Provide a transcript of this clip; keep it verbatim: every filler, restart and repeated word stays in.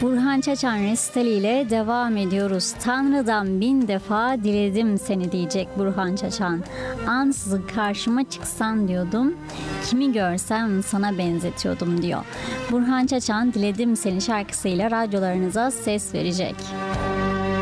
Burhan Çaçan resitali ile devam ediyoruz. Tanrı'dan bin defa diledim seni diyecek Burhan Çaçan. Ansızın karşıma çıksan diyordum, kimi görsem sana benzetiyordum diyor. Burhan Çaçan diledim seni şarkısıyla radyolarınıza ses verecek.